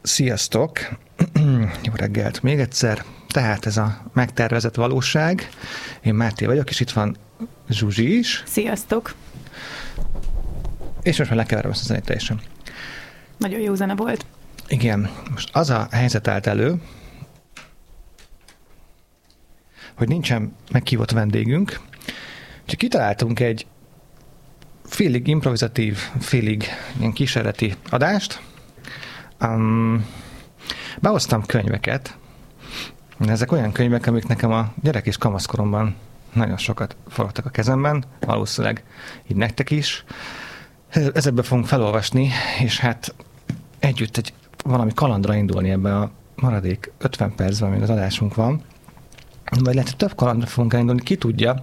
Sziasztok! Jó reggelt még egyszer. Tehát ez a megtervezett valóság. Én Máté vagyok, és itt van Zsuzsi is. Sziasztok! És most már lekeverem ezt a zenét teljesen. Nagyon jó zene volt. Igen. Most az a helyzet állt elő, hogy nincsen meghívott vendégünk, csak kitaláltunk egy félig improvizatív, félig ilyen kísérleti adást. Behoztam könyveket. Ezek olyan könyvek, amik nekem a gyerek és kamaszkoromban nagyon sokat forogtak a kezemben, valószínűleg így nektek is. Ezekben fogunk felolvasni, és hát együtt valami kalandra indulni ebben a maradék 50 percben, amíg az adásunk van. Vagy lehet, hogy több kalandra fogunk elindulni, ki tudja.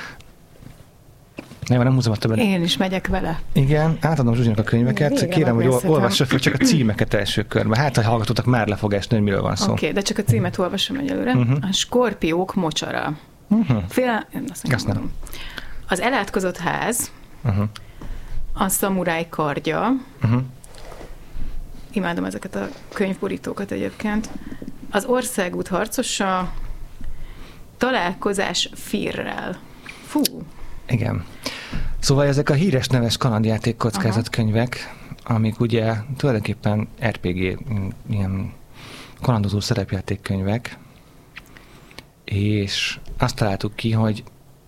Nem húzom a többet. Én is megyek vele. Igen, átadom Zsuzsinak a könyveket. Kérem, hogy olvassa fel csak a címeket első körben. Hát, ha hallgatótak, már le fog esni, hogy miről van szó. Oké, de csak a címet olvasom egyelőre. A skorpiók mocsara. Azt nem. Az elátkozott ház, a szamuráj kardja. Imádom ezeket a könyvborítókat egyébként. Az országút harcosa, találkozás Firrel. Fú. Igen. Szóval ezek a híres neves kalandjáték kockázatkönyvek, amik ugye tulajdonképpen RPG, ilyen kalandozó szerepjátékkönyvek, és azt találtuk ki, hogy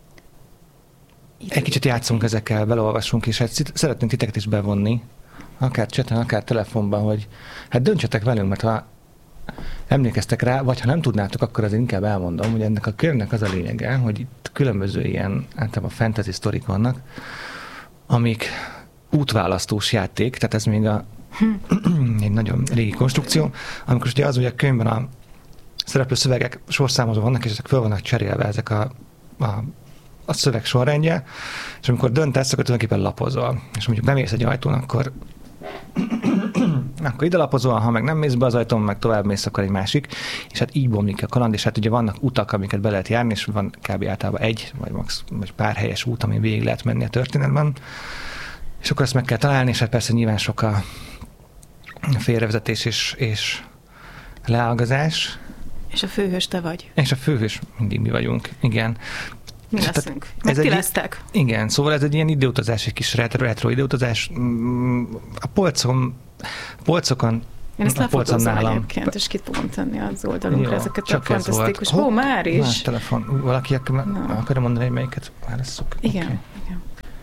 egy kicsit játszunk ezekkel, beleolvasunk, és hát szeretnénk titeket is bevonni, akár chaten, akár telefonban, hogy hát döntsetek velünk, mert ha emlékeztek rá, vagy ha nem tudnátok, akkor azért inkább elmondom, hogy ennek a könyvnek az a lényege, hogy itt különböző ilyen általában fantasy sztorik vannak, amik útválasztós játék, tehát ez még egy nagyon régi konstrukció, amikor ugye az, hogy a könyvben a szereplő szövegek sorszámozó vannak, és ezek föl vannak cserélve, ezek a szöveg sorrendje, és amikor döntesz, akkor tulajdonképpen lapozol. És mondjuk bemész egy ajtón, akkor ide lapozol, ha meg nem mész be az ajtón, meg tovább mész, akkor egy másik, és hát így bomlik a kaland, és hát ugye vannak utak, amiket be lehet járni, és van kb. Általában egy, vagy pár helyes út, ami végig lehet menni a történetben, és akkor ezt meg kell találni, és hát persze nyilván sok a félrevezetés és leágazás. És a főhős te vagy. És a főhős mindig mi vagyunk, igen. Mi leszünk. Meg ti lesztek. Igen, szóval ez egy ilyen időutazás, egy kis retro időutazás. A polcokon én ezt lefotózom egyébként, és ki fogom tenni az oldalunkra. Jó, ezeket a fantasztikus. Már is. Más telefon. Valaki akarja mondani, hogy melyiket válasszuk? Igen, okay. Igen.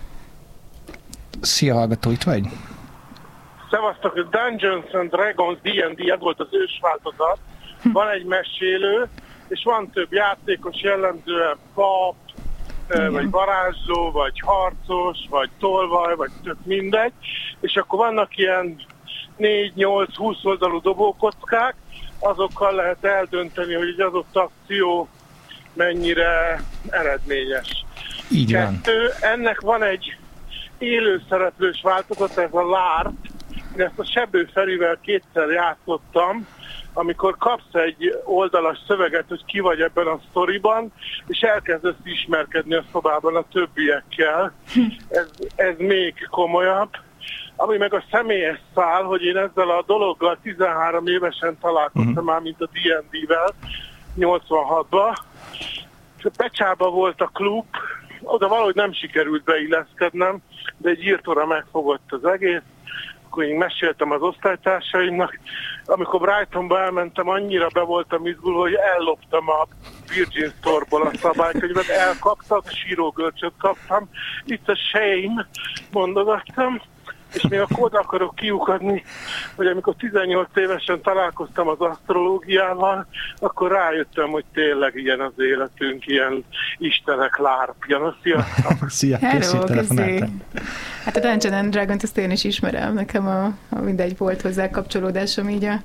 Szia, hallgató, itt vagy? Szevasztok, Dungeons and Dragons D&D, ez volt az ősváltozat. Van egy mesélő, és van több játékos, jellemzően pap, vagy varázsló, vagy harcos, vagy tolvaj, vagy tök mindegy. És akkor vannak ilyen 4-8-20 oldalú dobókockák, azokkal lehet eldönteni, hogy egy adott akció mennyire eredményes. Így van. Ennek van egy élőszereplős változat, ez a LARP. Én ezt a Sebő Ferivel kétszer játszottam, amikor kapsz egy oldalas szöveget, hogy ki vagy ebben a sztoriban, és elkezdesz ismerkedni a szobában a többiekkel. Ez még komolyabb. Ami meg a személyes szál, hogy én ezzel a dologgal 13 évesen találkoztam már, mint a D&D-vel, 86-ban. Pecsában volt a klub, oda valahogy nem sikerült beilleszkednem, de egy írtóra megfogott az egész. Akkor én meséltem az osztálytársaimnak, amikor Brightonba elmentem, annyira be voltam izgulva, hogy elloptam a Virgin Store-ból a szabálykönyvet, elkaptak, sírógörcsöt kaptam, itt a shame, mondogattam, és még akkor oda akarok kiukadni, hogy amikor 18 évesen találkoztam az asztrológiával, akkor rájöttem, hogy tényleg ilyen az életünk, ilyen istenek lárpja. Na, szia! Hello, hát a Dungeons and Dragons ezt én is ismerem, nekem a mindegy volt hozzá kapcsolódásom így a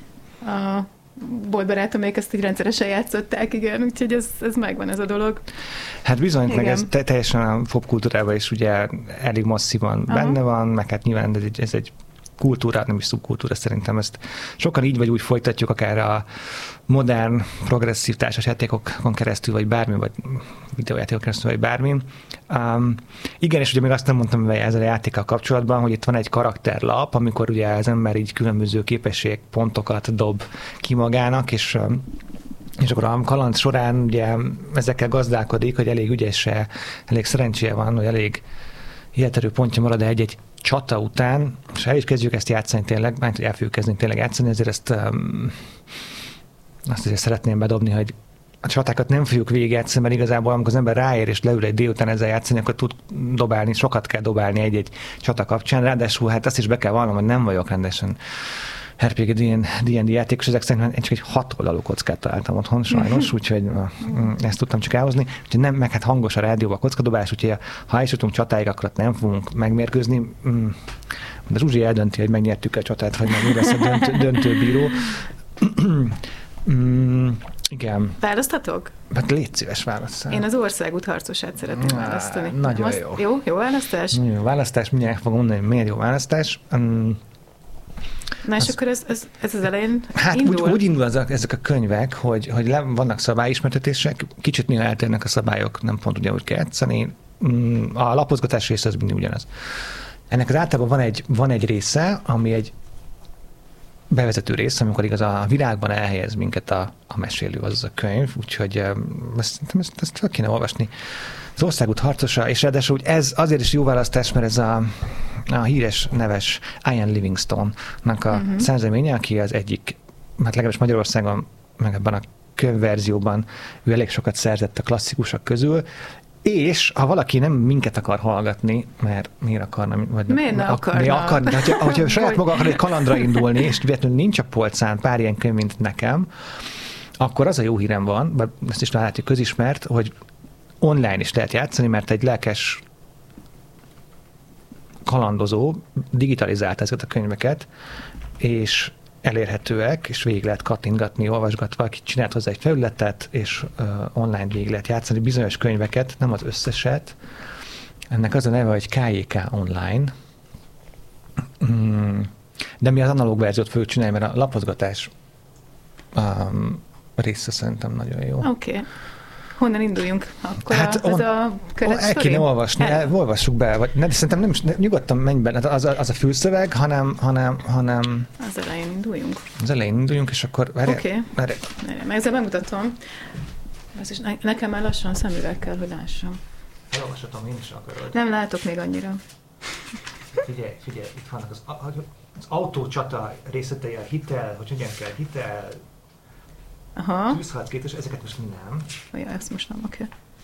boltbarátomék ezt így rendszeresen játszották, igen, úgyhogy ez megvan ez a dolog. Hát bizony, igen. Meg ez teljesen a popkultúrában is ugye elég masszívan benne van, meg hát nyilván ez egy szubkultúra, nem is szubkultúra, szerintem ezt sokan így vagy úgy folytatjuk, akár a modern, progresszív társasjátékokon keresztül, vagy bármi, vagy videójátékokon keresztül, vagy bármi. Igen, és ugye még azt nem mondtam ezzel a játékkal kapcsolatban, hogy itt van egy karakterlap, amikor ugye az ember így különböző pontokat dob ki magának, és akkor a kaland során ugye ezekkel gazdálkodik, hogy elég ügyese, elég szerencséje van, hogy elég életerő pontja marad egy csata után, és el is kezdjük ezt játszani tényleg, mert el fogjuk kezdeni tényleg játszani, ezért ezt azt azért szeretném bedobni, hogy a csatákat nem fogjuk végigjátszani, mert igazából amikor az ember ráér és leül egy délután ezzel játszani, akkor tud dobálni, sokat kell dobálni egy csata kapcsán, ráadásul hát azt is be kell vallanom, hogy nem vagyok rendesen RPG D&D játékos, ezek szerint én csak egy 6 oldalú kockát találtam otthon, sajnos, úgyhogy ezt tudtam csak elhozni. Úgyhogy nem, meg hát hangos a rádióban a kockadobás, úgyhogy ha el is jutunk csatáig, akkor nem fogunk megmérkőzni. De Zsuzsi eldönti, hogy megnyertük a csatát, vagy meg mi lesz a döntőbíró. Igen. Választhatok? Hát légy szíves, válasszál. Én az országút harcosát szeretném választani. Nagyon jó. Jó választás? Jó választás, mindjárt fogom mondani, hogy miért jó választás. Na és akkor ez az elején hát indul? úgy indul ezek a könyvek, hogy vannak szabályismertetések, kicsit néha eltérnek a szabályok, nem pont ugye úgy kell játszani. A lapozgatás része az mindig ugyanaz. Ennek az általában van egy része, ami egy bevezető rész, amikor igaz a világban elhelyez minket a mesélő, az a könyv, úgyhogy ezt fel kéne olvasni. Az országút harcosa, és ráadásul ez azért is jó választás, mert ez a híres, neves Ian Livingstone-nak a szerzeménye, aki az egyik, hát legalábbis Magyarországon, meg ebben a könyvverzióban ő elég sokat szerzett a klasszikusok közül, és ha valaki nem minket akar hallgatni, mert miért akarna? Vagy miért ne akarna? Hogyha saját maga akar egy kalandra indulni, és véletlenül nincs a polcán pár ilyen könyv, mint nekem, akkor az a jó hírem van, ezt is látjuk közismert, hogy online is lehet játszani, mert egy lelkes kalandozó digitalizálta ezeket a könyveket, és elérhetőek, és végig lehet kattintgatni, olvasgatva, aki csinált hozzá egy felületet, és online végig lehet játszani bizonyos könyveket, nem az összeset. Ennek az a neve, hogy KJK Online. De mi az analóg verziót fogjuk csinálni, mert a lapozgatás része szerintem nagyon jó. Oké. Honnan induljunk? Akkor ez a köret el kéne olvasni, olvassuk be, vagy de szerintem nem nyugodtan menj be, az a fülszöveg, hanem... Az elején induljunk. Az elején induljunk, és akkor... Oké. Meg ezzel bemutatom. Az is nekem már lassan szemüveg kell, hogy lássam. Elolvashatom, én is akarod. Nem látok még annyira. Figyelj, itt vannak az autócsata részletei, a hitel, hogy hogyan kell hitel, aha. Tűzharckét, és ezeket most nem. Ja, ezt most nem, oké.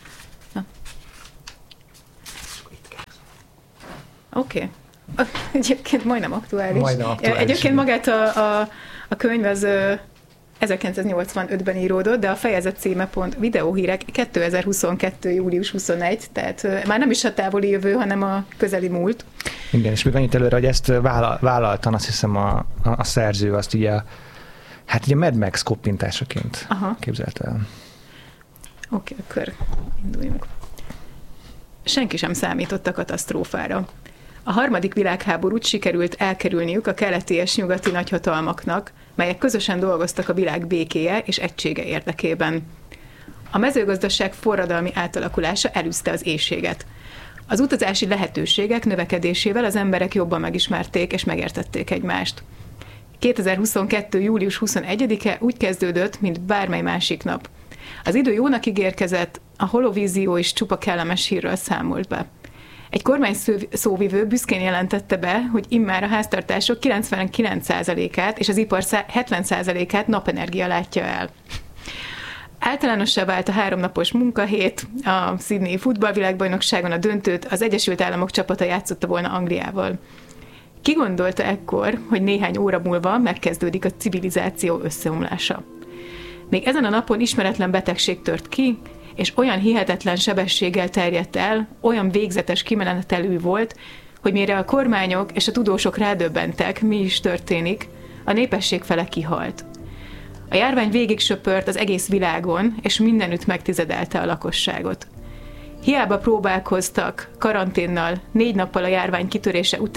Oké. Egyébként majdnem aktuális. Egyébként magát a könyv az 1985-ben íródott, de a fejezet címe pont videóhírek 2022. július 21, tehát már nem is a távoli jövő, hanem a közeli múlt. Igen, és még annyit előre, hogy ezt vállaltan azt hiszem a szerző azt ugye hát ugye Mad Max koppintásaként képzelt el. Oké, akkor induljunk. Senki sem számított a katasztrófára. A harmadik világháborút sikerült elkerülniük a keleti és nyugati nagyhatalmaknak, melyek közösen dolgoztak a világ békéje és egysége érdekében. A mezőgazdaság forradalmi átalakulása elűzte az éhséget. Az utazási lehetőségek növekedésével az emberek jobban megismerték és megértették egymást. 2022. július 21-e úgy kezdődött, mint bármely másik nap. Az idő jónak ígérkezett, a holovízió is csupa kellemes hírről számolt be. Egy kormány szóvivő büszkén jelentette be, hogy immár a háztartások 99%-át és az ipar 70%-át napenergia látja el. Általánossá vált a 3 napos munkahét, a Sydney futballvilágbajnokságon a döntőt az Egyesült Államok csapata játszotta volna Angliával. Ki gondolta ekkor, hogy néhány óra múlva megkezdődik a civilizáció összeomlása? Még ezen a napon ismeretlen betegség tört ki, és olyan hihetetlen sebességgel terjedt el, olyan végzetes kimenetelű volt, hogy mire a kormányok és a tudósok rádöbbentek, mi is történik, a népesség fele kihalt. A járvány végig söpört az egész világon, és mindenütt megtizedelte a lakosságot. Hiába próbálkoztak karanténnal 4 nappal a járvány kitörése után,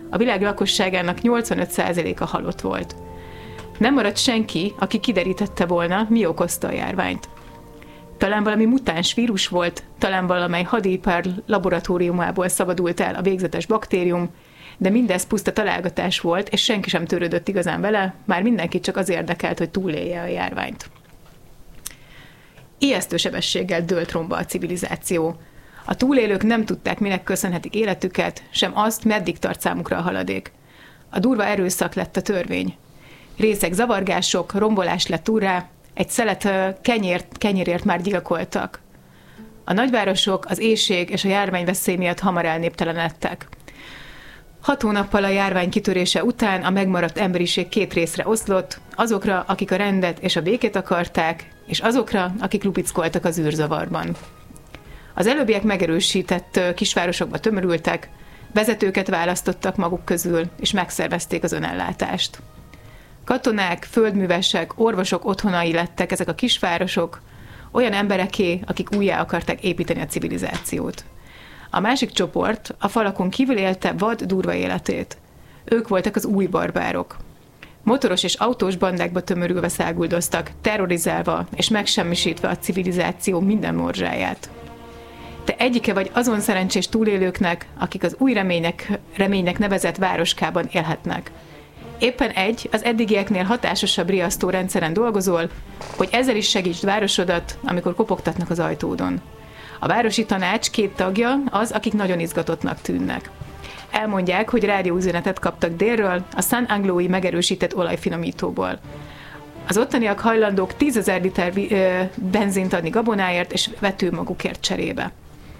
A világ lakosságának 85%-a halott volt. Nem maradt senki, aki kiderítette volna, mi okozta a járványt. Talán valami mutáns vírus volt, talán valamely hadipar laboratóriumából szabadult el a végzetes baktérium, de mindez puszta találgatás volt, és senki sem törődött igazán vele, már mindenki csak az érdekelt, hogy túlélje a járványt. Ijesztő sebességgel dőlt romba a civilizáció. A túlélők nem tudták, minek köszönhetik életüket, sem azt, meddig tart számukra a haladék. A durva erőszak lett a törvény. Részeg zavargások, rombolás lett úrrá, egy szelet kenyérért már gyilkoltak. A nagyvárosok az éhség és a járványveszély miatt hamar elnéptelenedtek. 6 hónappal a járvány kitörése után a megmaradt emberiség 2 részre oszlott, azokra, akik a rendet és a békét akarták, és azokra, akik lupickoltak az űrzavarban. Az előbbiek megerősített kisvárosokba tömörültek, vezetőket választottak maguk közül, és megszervezték az önellátást. Katonák, földművesek, orvosok otthonai lettek ezek a kisvárosok, olyan embereké, akik újjá akarták építeni a civilizációt. A másik csoport a falakon kívül élte vad, durva életét. Ők voltak az új barbárok. Motoros és autós bandákba tömörülve száguldoztak, terrorizálva és megsemmisítve a civilizáció minden morzsáját. Te egyike vagy azon szerencsés túlélőknek, akik az új reménynek nevezett városkában élhetnek. Éppen az eddigieknél hatásosabb riasztó rendszeren dolgozol, hogy ezzel is segítsd városodat, amikor kopogtatnak az ajtódon. A városi tanács 2 tagja az, akik nagyon izgatottnak tűnnek. Elmondják, hogy rádióüzenetet kaptak délről, a San Anglói megerősített olajfinomítóból. Az ottaniak hajlandók 10 000 liter benzint adni gabonáért és vetőmagukért cserébe.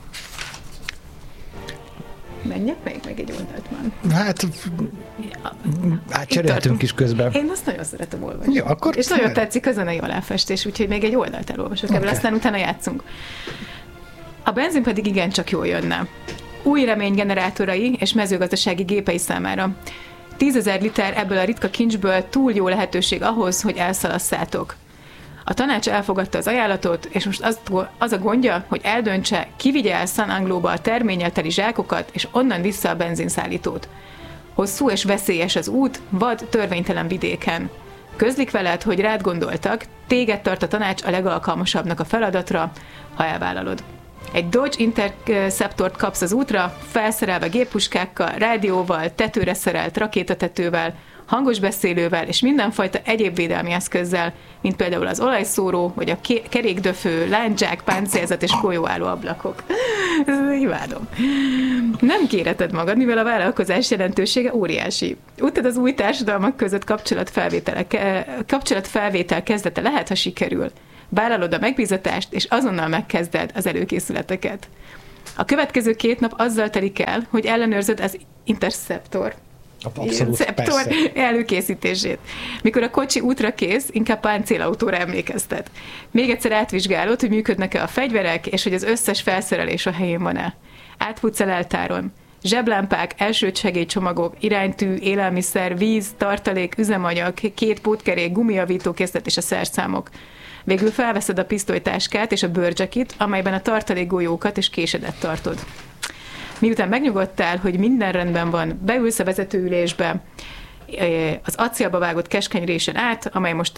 Menjek meg egy oldalt már. Hát cseréltünk is közben. Én azt nagyon szeretem olvasni. Jó, akkor és nagyon tetszik a zenei aláfestés, úgyhogy még egy oldalt elolvasok ebből, aztán utána játszunk. A benzin pedig igencsak jól jönne. Új reménygenerátorai és mezőgazdasági gépei számára. 10 000 liter ebből a ritka kincsből túl jó lehetőség ahhoz, hogy elszalaszátok. A tanács elfogadta az ajánlatot, és most az a gondja, hogy eldöntse, ki vigye el San Anglóba a terménnyel teli zsákokat, és onnan vissza a benzinszállítót. Hosszú és veszélyes az út, vad, törvénytelen vidéken. Közlik veled, hogy rád gondoltak, téged tart a tanács a legalkalmasabbnak a feladatra, ha elvállalod. Egy Dodge Interceptort kapsz az útra, felszerelve géppuskákkal, rádióval, tetőre szerelt rakétatetővel, hangos beszélővel és mindenfajta egyéb védelmi eszközzel, mint például az olajszóró, vagy a kerékdöfő, lándzsák, páncélzat és folyóálló ablakok. Imádom. Nem kéreted magad, mivel a vállalkozás jelentősége óriási. Úttad az új társadalmak között kapcsolatfelvétel kezdete lehet, ha sikerül. Vállalod a megbízatást, és azonnal megkezded az előkészületeket. A következő 2 nap azzal telik el, hogy ellenőrzöd az Interceptor előkészítését. Mikor a kocsi útra kész, inkább páncélautóra emlékeztet. Még egyszer átvizsgálod, hogy működnek-e a fegyverek, és hogy az összes felszerelés a helyén van-e. Átfutsz a leltáron. Zseblámpák, elsősegélycsomagok, iránytű, élelmiszer, víz, tartalék, üzemanyag, 2 pótkerék, gumijavítókészlet és a szerszámok. Végül felveszed a pisztolytáskát és a bőrcsekit, amelyben a tartalékgolyókat és késedet tartod. Miután megnyugodtál, hogy minden rendben van, beülsz a vezetőülésbe, az acélba vágott keskeny résen át, amely most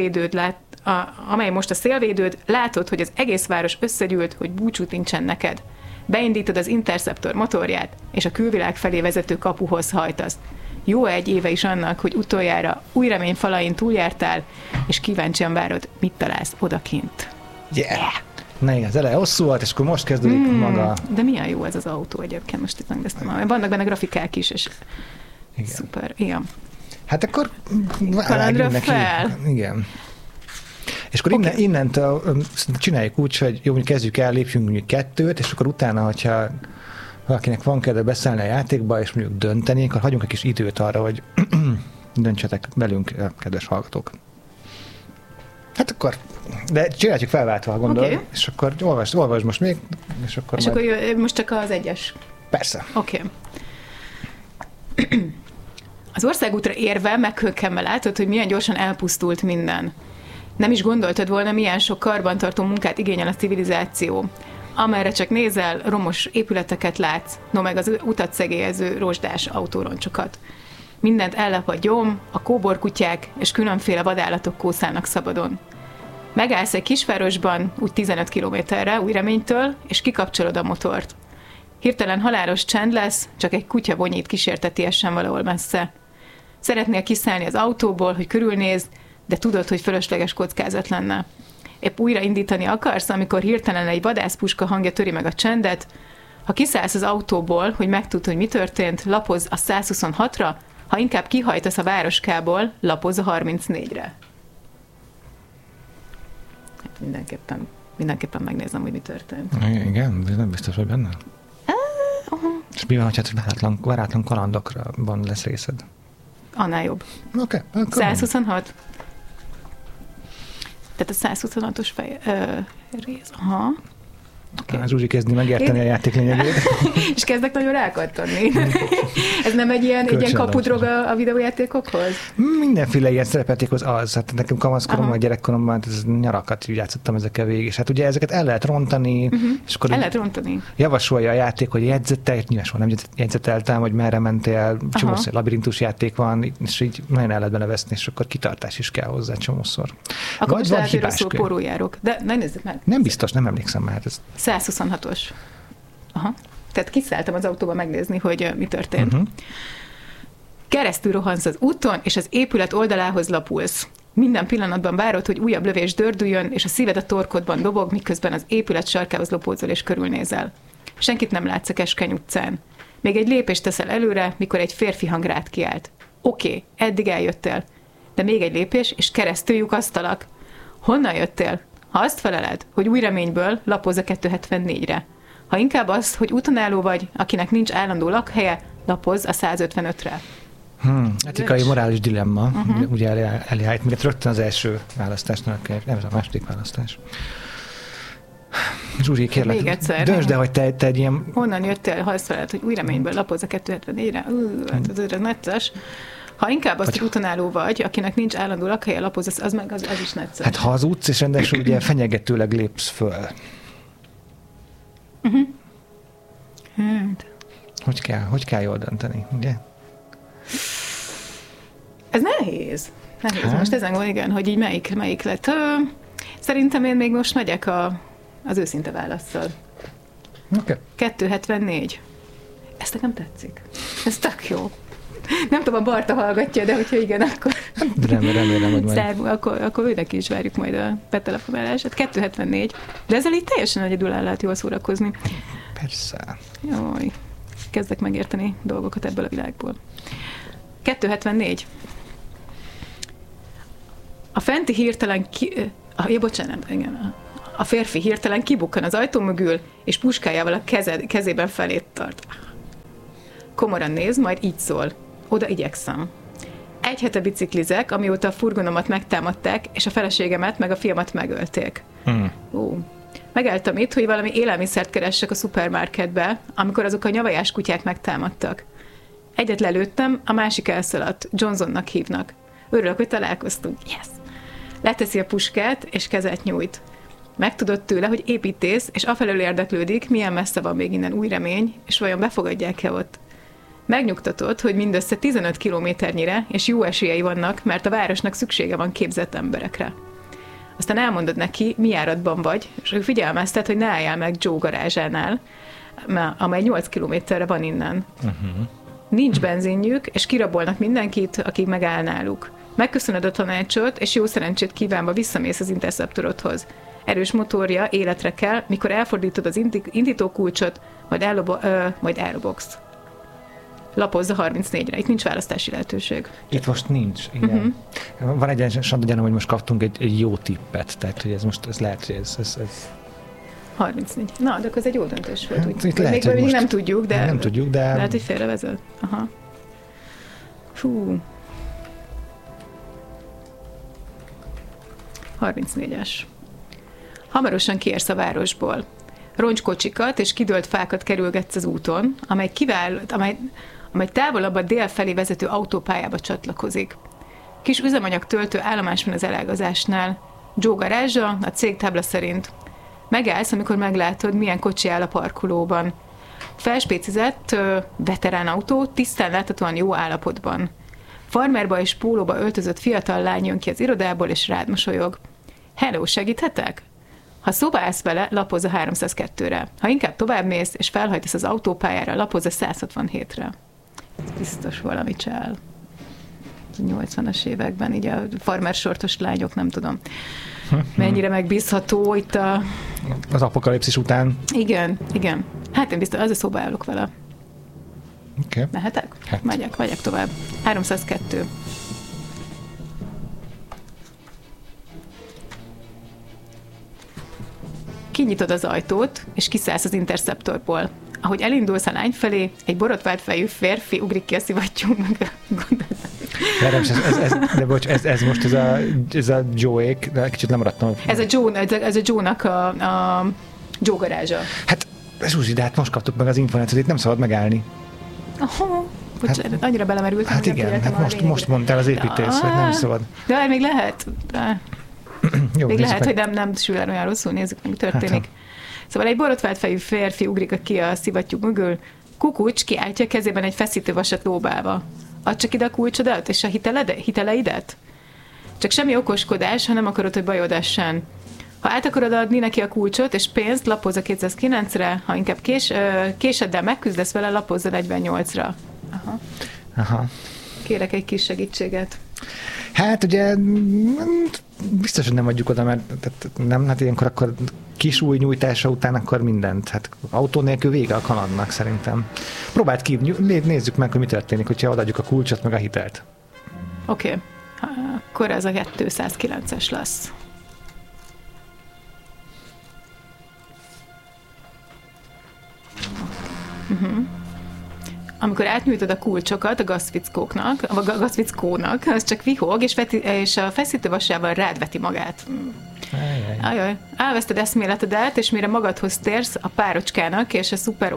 a szélvédőd, látod, hogy az egész város összegyűlt, hogy búcsút nincsen neked. Beindítod az Interceptor motorját, és a külvilág felé vezető kapuhoz hajtasz. Jó 1 éve is annak, hogy utoljára új remény falain túljártál, és kíváncsian várod, mit találsz odakint. Yeah! Na igen, az eleje hosszú volt, és akkor most kezdődik maga... De milyen jó ez az autó egyébként, most itt megnéztem. Vannak benne grafikák is, és igen. Szuper. Igen. Hát akkor... Kalandra fel! Igen. És akkor innentől csináljuk úgy, hogy jó, mondjuk kezdjük el, lépjünk mondjuk 2, és akkor utána, hogyha valakinek van kedve beszállni a játékba, és mondjuk dönteni, akkor hagyjunk egy kis időt arra, hogy döntsetek velünk, kedves hallgatók. Hát akkor, de csináljuk felváltva, gondolod, okay. És akkor olvasd most még, és akkor és majd... akkor most csak az 1-es. Persze. Oké. Okay. Az országútra érve meghökkenve látod, hogy milyen gyorsan elpusztult minden. Nem is gondoltad volna, milyen sok karbantartó munkát igényel a civilizáció. Amerre csak nézel, romos épületeket látsz, no meg az utat szegélyező rozsdás autóroncsokat. Mindent ellep a gyom, a kóborkutyák és különféle vadállatok kószálnak szabadon. Megállsz egy kisvárosban, úgy 15 kilométerre Újreménytől, és kikapcsolod a motort. Hirtelen halálos csend lesz, csak egy kutya vonyít kísértetiesen valahol messze. Szeretnél kiszállni az autóból, hogy körülnézd, de tudod, hogy fölösleges kockázat lenne. Épp újra indítani akarsz, amikor hirtelen egy vadászpuska hangja töri meg a csendet. Ha kiszállsz az autóból, hogy megtudd, hogy mi történt, lapozz a 126-ra, ha inkább kihajtasz a városkából, lapozz a 34-re. Hát mindenképpen megnézem, hogy mi történt. Igen, nem biztos, hogy benne. És mi van, hogyha várátlan kalandokban lesz részed? Annál jobb. Okay, 126. Tehát a 126-os rész. Aha. Okay. Zsuzsi kezdni megérteni a játék lényegét. És kezdek nagyon rákattani. Ez nem egy ilyen kapudrog a videójátékokhoz? Mindenféle ilyen szerepjátékhoz az. Hát nekem kamaszkoromban, gyerekkoromban ez nyarakat játszottam ezekkel végig. És hát ugye ezeket el lehet rontani. És akkor el lehet rontani. Javasolja a játék, hogy jegyzetelj, nyilván nem jegyzeteltem, hogy merre mentél, csomószor labirintus játék van, és így nagyon el lehet benne veszni, és akkor kitartás is kell hozzá csomószor. Akkor most lehet, hogy rosszul porújárok. De nézzük meg. Nem biztos, nem emlékszem már. 126-os. Aha. Tehát kiszálltam az autóba megnézni, hogy mi történt. Keresztül rohansz az úton, és az épület oldalához lapulsz. Minden pillanatban várod, hogy újabb lövés dördüljön, és a szíved a torkodban dobog, miközben az épület sarkához lopózol és körülnézel. Senkit nem látsz a keskeny utcán. Még egy lépést teszel előre, mikor egy férfi hang rád kiált. Oké, eddig eljöttél. De még egy lépés, és keresztül lyukasztalak. Honnan jöttél? Ha azt feleled, hogy Újreményből, lapozz a 274-re. Ha inkább azt, hogy útonálló vagy, akinek nincs állandó lakhelye, lapozz a 155-re. Etikai morális dilemma, ugye eléállít, mert rögtön az első választásnak, nem ez a második választás. Zsuzsi, kérlek, döntsd, hogy te egy ilyen... Honnan jöttél, ha azt feleled, hogy Újreményből, lapozz a 274-re? Hát ez necces. Ha inkább azt, hogy útonálló vagy, akinek nincs állandó lakhelye, lapozz, az is necces. Hát ha az utc, és rendesen ugye fenyegetőleg lépsz föl. Hát. Hogy kell jól dönteni, ugye? Ez nehéz. Most ezen van, igen, hogy így melyik lett. Szerintem én még most megyek az őszinte válasszal. Okay. 274. Ez nekem tetszik. Ez tök jó. Nem tudom, a Barta hallgatja, de hogyha igen, akkor... Remélem, hogy majd... Akkor őnek is várjuk majd a betelefonálását. 274. De ezzel így teljesen egyedül el lehet jól szórakozni. Persze. Jaj, kezdek megérteni dolgokat ebből a világból. 274. A fenti hirtelen A férfi hirtelen kibukkan az ajtó mögül, és puskájával a kezében felét tart. Komoran néz, majd így szól. Oda igyekszem. Egy hete biciklizek, amióta a furgonomat megtámadták, és a feleségemet meg a fiamat megölték. Megálltam itt, hogy valami élelmiszert keressek a szupermarketbe, amikor azok a nyavajás kutyák megtámadtak. Egyet lelőttem, a másik elszaladt. Johnsonnak hívnak. Örülök, hogy találkoztunk. Yes! Leteszi a puskát, és kezet nyújt. Megtudott tőle, hogy építész, és afelől érdeklődik, milyen messze van még innen Újremény, és vajon befogadják-e ott. Megnyugtatott, hogy mindössze 15 kilométernyire, és jó esélyei vannak, mert a városnak szüksége van képzett emberekre. Aztán elmondod neki, mi járatban vagy, és ő figyelmeztet, hogy ne álljál meg Joe garázsánál, amely 8 kilométerre van innen. Nincs benzinjük, és kirabolnak mindenkit, akik megáll náluk. Megköszönöd a tanácsot, és jó szerencsét kívánva visszamész az interceptorodhoz. Erős motorja, életre kell, mikor elfordítod az indítókulcsot, majd elrobogsz. Lapozz a 34-re. Itt nincs választási lehetőség. Itt most nincs, igen. Van egy gyanúm, hogy most kaptunk egy jó tippet, tehát hogy ez lehet, hogy ez 34. Na, de akkor ez egy jó döntés volt. Hát, itt lehet, még nem tudjuk, de... Nem tudjuk, de... Lehet, hogy félrevezet. Aha. Fú. 34-es. Hamarosan kiérsz a városból. Roncskocsikat és kidőlt fákat kerülgetsz az úton, amely távolabb a dél felé vezető autópályába csatlakozik. Kis üzemanyag töltő állomás van az elágazásnál. Joe garázsa, a cég tábla szerint. Megállsz, amikor meglátod, milyen kocsi áll a parkolóban. Felspécizett veterán autó, tisztán láthatóan jó állapotban. Farmerba és pólóba öltözött fiatal lány jön ki az irodából, és rád mosolyog. Hello, segíthetek? Ha szóba állsz vele, lapozz a 302-re. Ha inkább továbbmész, és felhajtasz az autópályára, lapozz a 167-re. Ez biztos valami csál. 80-as években, így a farmer sortos lányok, nem tudom. Mennyire megbízható itt az apokalipszis után. Igen. Hát én biztos, az a szóba állok vele. Okay. Mehetek? Hát. Megyek tovább. 302. Kinyitod az ajtót, és kiszállsz az Interceptorból. Ahogy elindulsz a lány felé, egy borotvált fejű férfi ugrik ki a szivattyúnak. De bocs, ez most ez a Joe-ék, de kicsit lemaradtam. Ez a Joe-nak a Joe garázsa. Hát, Zsuzsi, de hát most kaptuk meg az információt, itt nem szabad megállni. Bocsánat, annyira belemerültem. Hát igen, hát most mondtál az építész, hogy nem szabad. De még lehet. Jó, még lehet, hogy nem sül el olyan rosszul, nézzük, mi történik. Hát, szóval egy borotvált fejű férfi ugrik ki a szivattyú mögül, Kukucs kiáltja kezében egy feszítővasat lóbálva. Add csak ide a kulcsodat, és a hiteleidet? Csak semmi okoskodás, ha nem akarod, hogy bajod essen. Ha át akarod adni neki a kulcsot és pénzt, lapozz a 209-re, ha inkább késeddel megküzdesz vele, lapozz a 48-ra. Aha. Kérek egy kis segítséget. Hát ugye biztos, hogy nem adjuk oda, mert nem, hát ilyenkor akkor kis új nyújtása után akkor mindent. Hát autó nélkül vége a kalandnak szerintem. Próbáld ki, nézzük meg, hogy mi történik, hogyha odaadjuk a kulcsot meg a hitelt. Oké. Akkor ez a 209-es lesz. Amikor átnyújtod a kulcsokat a gazfickónak, az csak vihog, és a feszítővasával rád veti magát. Ajaj. Elveszted eszméletedet, és mire magadhoz térsz, a párocskának és a szuper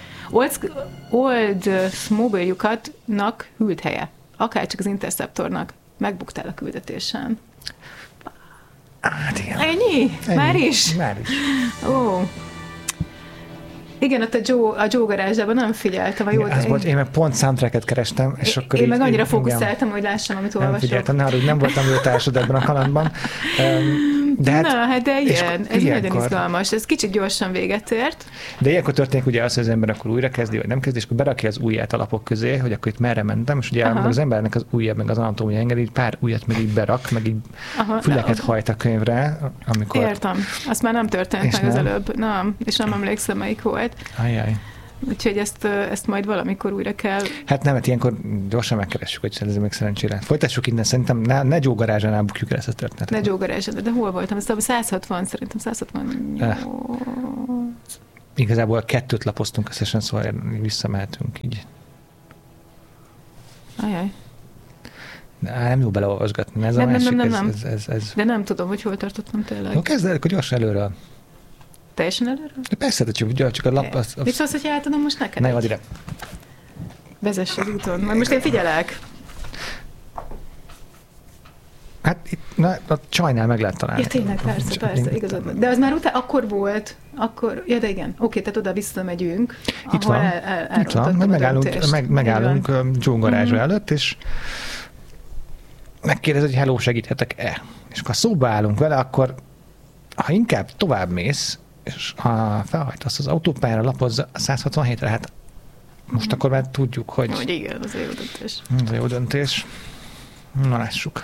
Oldsmobiljukatnak hűlt helye. Akárcsak az Interceptornak. Megbuktál a küldetésen. Hát igen. Ennyi? Már is? Már is. Ó. Igen, ott a Joe garázsában nem figyeltem. Én meg pont soundtracket kerestem, és akkor én meg annyira fókuszáltam, hogy lássam, amit olvasok. Nem figyeltem, nem voltam jó társad ebben a kalandban. De ilyen, ez nagyon izgalmas. Ez kicsit gyorsan véget ért. De ilyenkor történik ugye az, hogy az ember akkor újra kezdi, vagy nem kezdi, és akkor berakja az ujját a lapok közé, hogy akkor itt merre mentem, és ugye az embernek az ujja, meg az anatómia engedi, így pár ujjat meg így berak, meg így füleket hajt a könyvre, amikor... Értem. Azt már nem történt meg az előbb. Nem, és nem emlékszem, melyik volt. Ajjaj. Úgyhogy ezt majd valamikor újra kell... Hát nem, hát ilyenkor gyorsan megkeressük, hogy ez még szerencsére. Folytassuk innen, szerintem ne Joe garázsánál bukjuk el ezt a történetet. Ne Joe garázsánál, de hol voltam? Ez 160, szerintem 168. Igazából 2 lapoztunk összesen, szóval visszamehetünk így. Ajaj. Nem jó beleolvasgatni. Ez nem. Ez. De nem tudom, hogy hol tartottam tényleg. Jó, kezd el, akkor gyorsan előről. Teljesen előről? Persze, csak a lap... Mit szólsz, hogy átadom most neked? Ne, ide. Vezess az úton. Majd most én figyelek. Hát itt, a csajnál meg lehet találni. Ja, tényleg, persze, igazad van. De az már akkor volt, ja, de igen. Oké, tehát oda visszamegyünk. Itt van, megállunk Joe garázsa előtt, és megkérdez, hogy hello, segíthetek-e? És akkor szóba állunk vele, akkor ha inkább tovább mész, és ha felhajtasz az autópályára, lapozza a 167-re, hát most akkor már tudjuk, hogy igen, az jó döntés. Az jó döntés. Na, lássuk.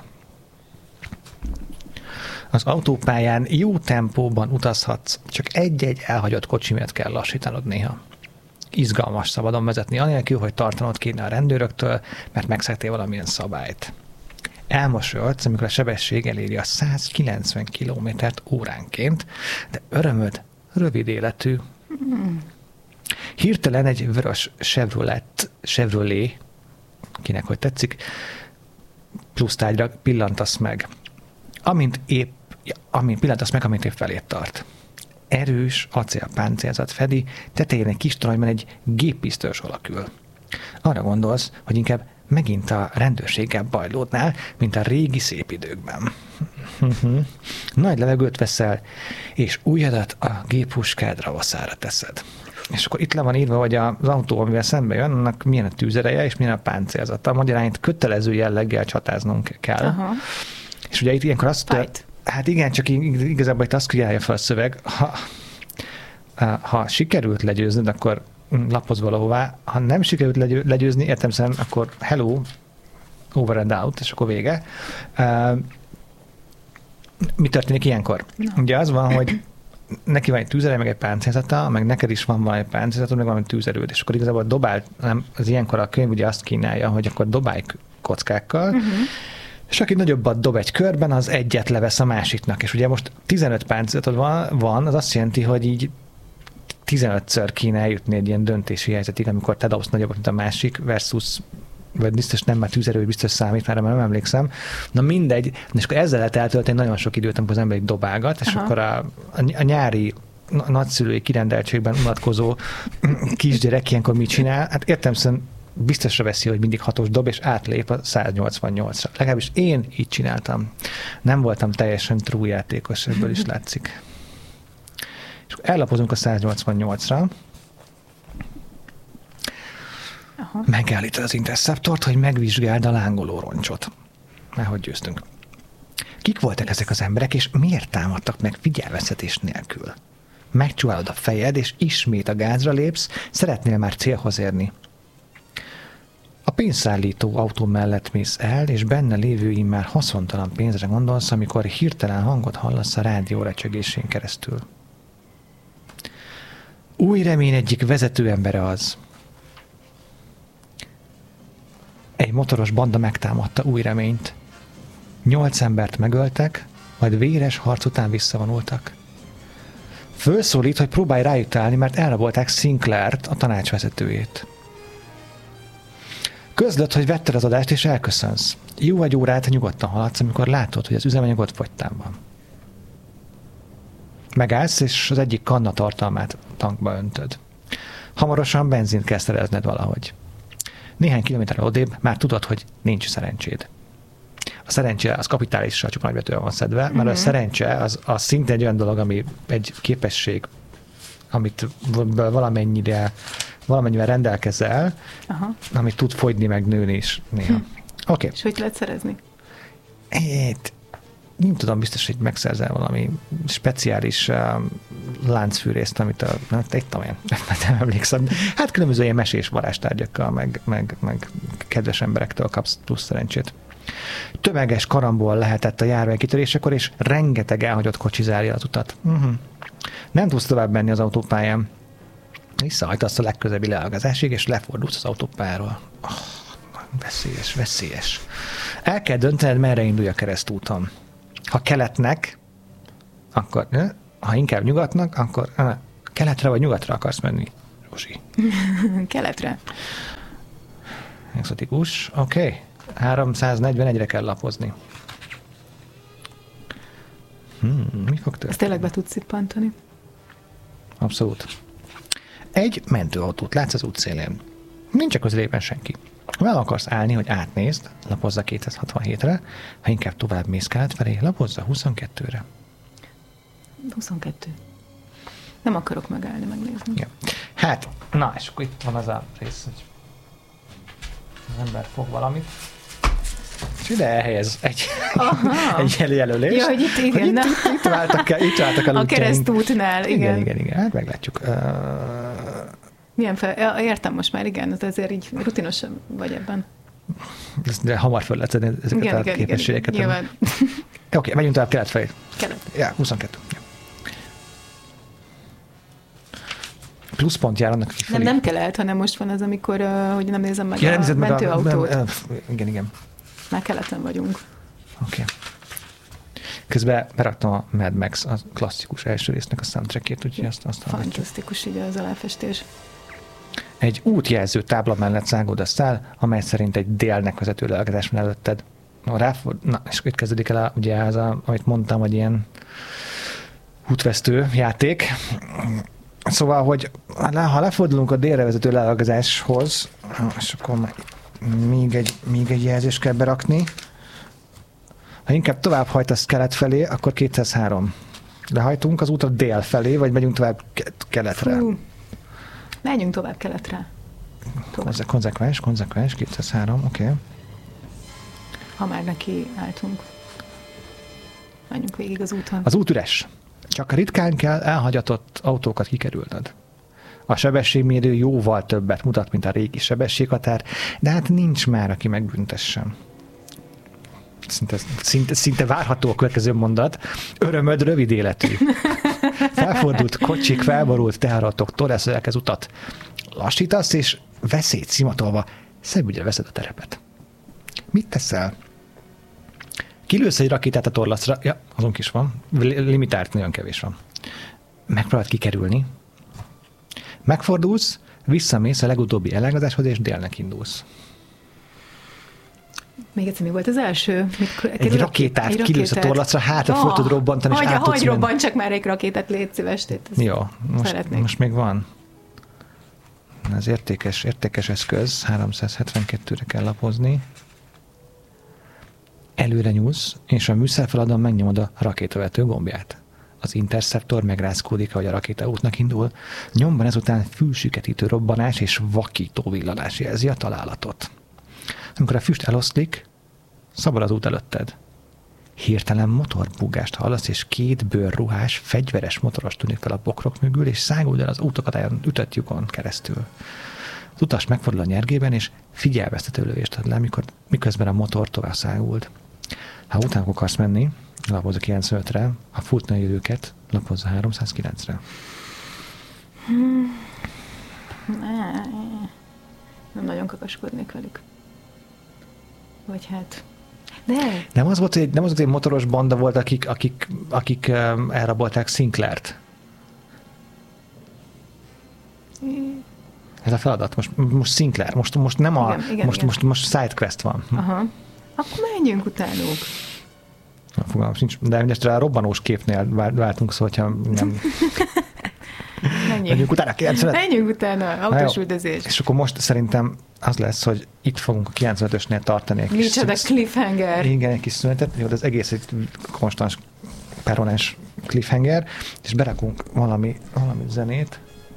Az autópályán jó tempóban utazhatsz, csak egy-egy elhagyott kocsi miatt kell lassítanod néha. Izgalmas szabadon vezetni, anélkül, hogy tartanod kéne a rendőröktől, mert megszegtél valamilyen szabályt. Elmosolyodsz, amikor a sebesség eléri a 190 km/h, de örömöd rövid életű. Hirtelen egy vörös Chevrolet, kinek hogy tetszik, plusztárgyra pillantasz meg. Amint épp felét tart. Erős acélpáncélzat fedi, tetején egy kis toronyban egy géppisztolyos alakül. Arra gondolsz, hogy inkább megint a rendőrséggel bajlódnál, mint a régi szép időkben. Nagy levegőt veszel, és ujjadat a géppuskád ravaszára teszed. És akkor itt le van írva, hogy az autó, amivel szembe jön, annak milyen a tűzereje, és milyen a páncélzata. Magyarán itt kötelező jelleggel csatáznunk kell. Aha. És ugye itt ilyenkor azt... Hát igen, csak igazából itt azt kívánja fel a szöveg, ha sikerült legyőznöd, akkor lapozz valahová. Ha nem sikerült legyőzni, értelemszerűen, akkor hello, over and out, és akkor vége. Mi történik ilyenkor? No. Ugye az van, hogy neki van egy tűzerő, meg egy páncélzata, meg neked is van valami páncélzatod, meg valami tűzerőd, és akkor igazából dobál, nem, az ilyenkor a könyv ugye azt kínálja, hogy akkor dobálj kockákkal, és aki nagyobbat dob egy körben, az egyet levesz a másiknak. És ugye most 15 páncélzatod van, az azt jelenti, hogy így 15-ször kéne eljutni egy ilyen döntési helyzetig, amikor te dobsz nagyobbat, mint a másik, versus, vagy biztos nem, már tűzerő, biztos számít, már nem emlékszem. Na mindegy, és akkor ezzel lehet eltölteni nagyon sok időt, amikor az ember egy dobálgat, és akkor a nyári nagyszülői kirendeltségben unatkozó kisgyerek ilyenkor mit csinál? Hát értelemszerűen biztosra veszi, hogy mindig 6-os dob, és átlép a 188-ra. Legalábbis én így csináltam. Nem voltam teljesen true játékos, ebből is látszik. És ellapozunk a 188-ra. Megállítod az interceptort, hogy megvizsgáld a lángoló roncsot. Már hogy győztünk. Kik voltak ezek az emberek, és miért támadtak meg figyelmeztetés nélkül? Megcsúválod a fejed, és ismét a gázra lépsz, szeretnél már célhoz érni. A pénzszállító autó mellett mész el, és benne lévő immár haszontalan pénzre gondolsz, amikor hirtelen hangot hallasz a rádió recsegésén keresztül. Új remény egyik vezető embere az. Egy motoros banda megtámadta Új reményt. 8 embert megöltek, majd véres harc után visszavonultak. Fölszólít, hogy próbálj rájuk találni, mert elrabolták Sinclairt, a tanácsvezetőjét. Közlöd, hogy vetted az adást, és elköszönsz. Jó egy órát nyugodtan haladsz, amikor látod, hogy az üzemanyagot fogytán van. Megállsz, és az egyik kanna tartalmát tankba öntöd. Hamarosan benzint kell szerezned valahogy. Néhány kilométerre odébb már tudod, hogy nincs szerencséd. A szerencse az kapitálissal csak nagybetűvel van szedve, mert a szerencse az szinte egy olyan dolog, ami egy képesség, amit valamennyivel rendelkezel, amit tud fogyni, meg nőni is néha. Oké. És hogy lehet szerezni? Nem tudom, biztos, hogy megszerzel valami speciális láncfűrészt, amit nem emlékszem. Hát különböző ilyen mesés varázstárgyakkal, meg kedves emberektől kapsz plusz szerencsét. Tömeges karambol lehetett a járvány kitörésekor, és rengeteg elhagyott kocsi zárja az utat. Nem tudsz tovább menni az autópályán. Visszahajtasz a legközelebbi leágazásig, és lefordulsz az autópályáról. Veszélyes. El kell döntened, merre indulj a keresztúton. Ha keletnek, akkor ha inkább nyugatnak, akkor keletre vagy nyugatra akarsz menni, Rózsi? Keletre. Exotikus, oké. 341-re kell lapozni. Mi fog történni? Ezt tényleg be tudsz szippantani? Abszolút. Egy mentőautót látsz az útszélén. Nincs a közelében senki. Ha el akarsz állni, hogy átnézd, lapozza 267-re, ha inkább tovább mész kelet felé, lapozza 22-re. 22. Nem akarok megállni, megnézni. Ja. Hát, na, és akkor itt van az a rész, hogy az ember fog valamit, és ide elhelyez egy jelölést. Ja, hogy itt igen. Itt váltak el a keresztútnál, igen. Hát meglátjuk. Milyen fel? Értem most már, igen, ezért így rutinosabb vagy ebben. De hamar föl lehet tenni ezeket a képességeket. Nyilván. Oké, megyünk tovább kelet felé. Kelet. Ja, 22. Ja. Pluszpont jár annak kifelé. Nem kelet, hanem most van az, amikor, hogy nem nézem meg a mentőautót. Igen. Már keleten vagyunk. Oké. Közben beraktam a Mad Max, a klasszikus első résznek a soundtrackét, úgyhogy azt fantasztikus így az aláfestés. Egy útjelző tábla mellett szágódasz el, amely szerint egy délnek vezető leágazás van előtted. Na, és itt kezdődik el ugye az, amit mondtam, hogy ilyen útvesztő játék. Szóval, hogy ha lefordulunk a délre vezető leágazáshoz, és akkor még egy jelzést kell berakni. Ha inkább tovább hajtasz kelet felé, akkor 203. Lehajtunk az útra dél felé, vagy megyünk tovább keletre? Menjünk tovább keletre. Konzekvens, 203, oké. Okay. Ha már neki álltunk. Menjünk végig az úton. Az út üres. Csak ritkán kell elhagyatott autókat kikerülned. A sebességmérő jóval többet mutat, mint a régi sebességhatár, de hát nincs már, aki megbüntessen. Szinte várható a következő mondat. Örömöd rövid életű. Felfordult kocsik, felborult teheratok, toreszolják az utat. Lassítasz, és veszélyt szimatolva szebb veszed a terepet. Mit teszel? Kilősz egy rakétát a torlaszra, ja, azon is van, limitált, nagyon kevés van. Megpróbáld kikerülni. Megfordulsz, visszamész a legutóbbi elágazáshoz, és délnek indulsz. Még egyszer, mi volt az első? Egy rakétát kilősz a torlaszra, hátra föl tud robbantani, és át tudsz menni. Robban csak már egy rakétát, légy szíves. Jó, most még van. Ez értékes eszköz, 372-re kell lapozni. Előre nyúlsz, és a műszerfaladon megnyomod a rakétavető gombját. Az interceptor megrázkódik, ahogy a rakéta útnak indul. Nyomban ezután fülsüketítő robbanás és vakító villanás jelzi a találatot. Amikor a füst eloszlik, szabad az út előtted. Hirtelen motorbúgást hallasz, és 2 bőrruhás, fegyveres motoros tűnik fel a bokrok mögül, és száguld el az útakatályon ütött lyukon keresztül. Az utas megfordul a nyergében, és figyelmeztető lövést ad le, miközben a motor tovább száguld. Ha utána akarsz menni, lapozz a 95-re, ha futna időket, lapozz a 309-re. Nem nagyon kakaskodnék velük. Vagy hát... De... Nem az volt, hogy egy motoros banda volt, akik elrabolták Sinclairt? Ez a feladat. Most Sinclair. Most nem a... Igen, most sidequest van. Aha. Akkor menjünk utánuk. Fogalmam sincs. De mindestre a robbanós képnél váltunk, szóval, hogyha nem... Menjünk utána, 95. Menjünk utána, autósüldözés. És akkor most szerintem az lesz, hogy itt fogunk a 95-ösnél tartani. Micsoda cliffhanger. Igen, egy kis szünetet. Jó, de az egész egy konstans peronás cliffhanger, és berakunk valami zenét.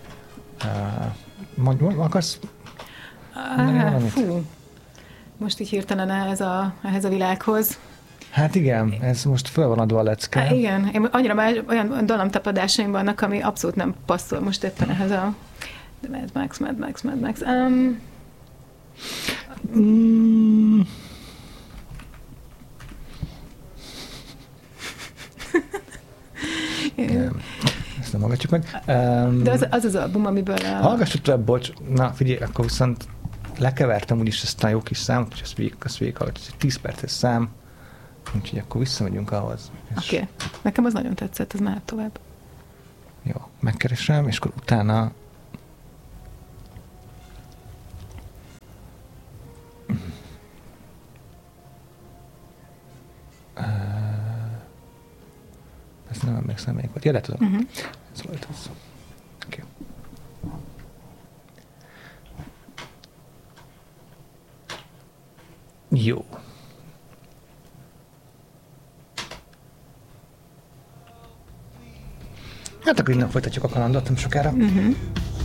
Akarsz? Fú. Most így hirtelen ehhez a világhoz. Hát igen, ez most föl van adva a lecke. Hát igen, én annyira már olyan dallamtapadásaim vannak, ami abszolút nem passzol most éppen ehhez a Mad Max. Ezt nem hallgatjuk meg. De az album, amiből... Hallgassuk tovább, bocs. Na, figyelj, akkor viszont lekevertem úgyis ezt a jó kis számot, és ezt végig hallgatjuk. Ez egy 10 perces szám, úgyhogy akkor visszamegyünk ahhoz. Oké. Nekem az nagyon tetszett, ez mehet tovább. Jó, megkeresem, és akkor utána... Ezt nem emlékszem, melyik volt. Ja, de tudom. Ez volt az. Oké. Jó. Hát akkor innen folytatjuk a kalandot, nem sokára.